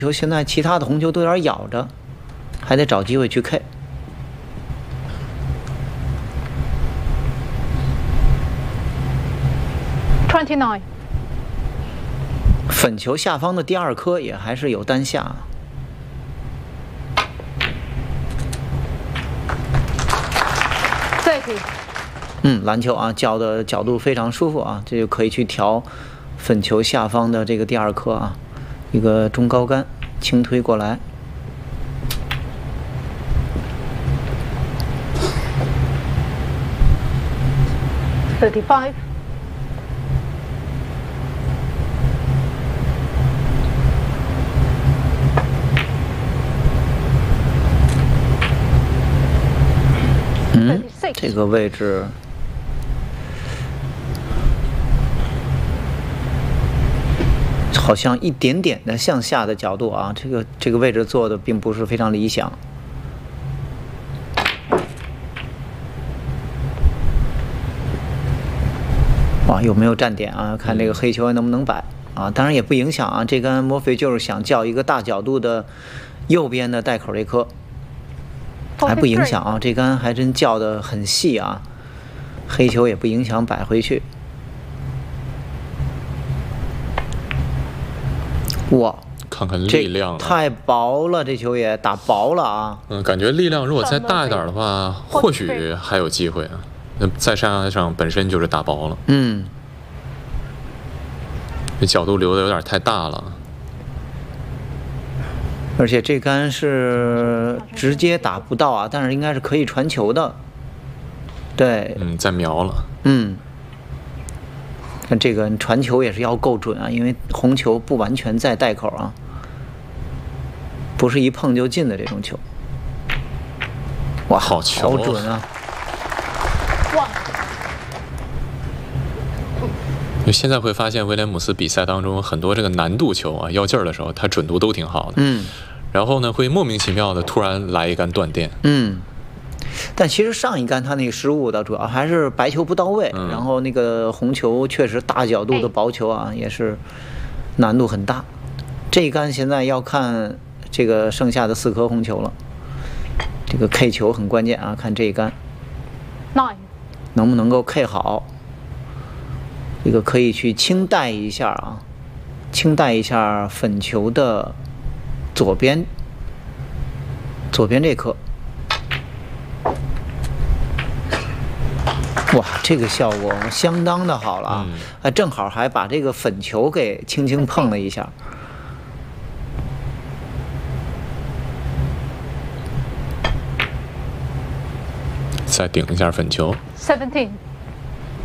球现在其他的红球都有点咬着，还得找机会去 K。 29. 粉球下方的第二颗也还是有单下。 30. 篮球啊，叫的角度非常舒服啊，这就可以去调粉球下方的这个第二颗啊，一个中高杆轻推过来。 35. 这个位置好像一点点的向下的角度啊，这个位置做的并不是非常理想。哇，有没有站点啊？看这个黑球还能不能摆啊？当然也不影响啊，这杆莫非就是想叫一个大角度的右边的带口这颗。 还不影响啊，这杆还真叫得很细啊，黑球也不影响摆回去。哇， 看看力量， 太薄了，这球也打薄了啊。 感觉力量如果再大一点的话，或许还有机会啊。那在山崖上本身就是打薄了，这角度留的有点太大了。 而且这杆是直接打不到啊，但是应该是可以传球的。对， 在瞄了。 看这个传球也是要够准啊，因为红球不完全在带口啊，不是一碰就进的这种球。哇， 好球， 好准啊！ 因为现在会发现威廉姆斯比赛当中很多这个难度球啊，要劲儿的时候，他准度都挺好的。然后呢，会莫名其妙的突然来一杆断电。 但其实上一杆他那个失误的主要还是白球不到位，然后那个红球确实大角度的薄球啊，也是难度很大。这一杆现在要看这个剩下的4颗红球了，这个 K 球很关键啊，看这一杆能不能够 K 好。 这个可以去轻带一下啊，轻带一下粉球的左边这颗。哇，这个效果相当的好了啊！正好还把这个粉球给轻轻碰了一下。 再顶一下粉球。 17.